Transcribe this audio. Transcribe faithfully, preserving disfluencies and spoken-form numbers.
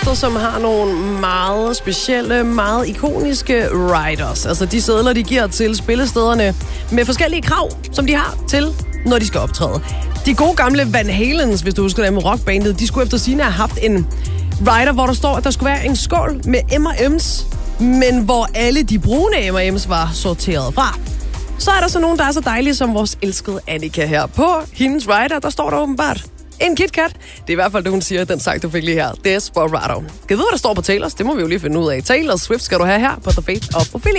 orkester, som har nogle meget specielle, meget ikoniske riders. Altså de sedler, de giver til spillestederne med forskellige krav, som de har til, når de skal optræde. De gode gamle Van Halens, hvis du husker det med rockbandet, de skulle efter sigende have haft en rider, hvor der står, at der skulle være en skål med M og M's, men hvor alle de brune M og M's var sorteret fra. Så er der så nogen, der er så dejlige som vores elskede Annika her. På hendes rider, der står der åbenbart en KitKat. Det er i hvert fald det, hun siger, den sang, du fik lige her. Desperado. Kan du vide, hvad der står på Taylors? Det må vi jo lige finde ud af. Taylor Swift skal du have her på The Fate of Ophelia.